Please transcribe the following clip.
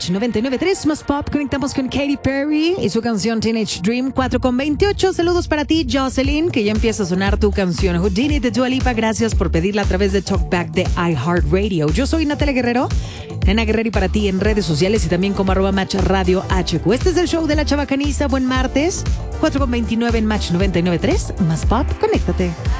Match 99.3, más pop. Conectamos con Katy Perry y su canción Teenage Dream, 4:28. Saludos para ti, Jocelyn, que ya empieza a sonar tu canción Houdini de Dua Lipa. Gracias por pedirla a través de Talkback de iHeartRadio. Yo soy Natalia Guerrero, Nena Guerrero, y para ti en redes sociales y también como @Match Radio HQ. Este es el show de la Chabacaniza. Buen martes, 4:29 en Match 99.3, más pop. Conéctate.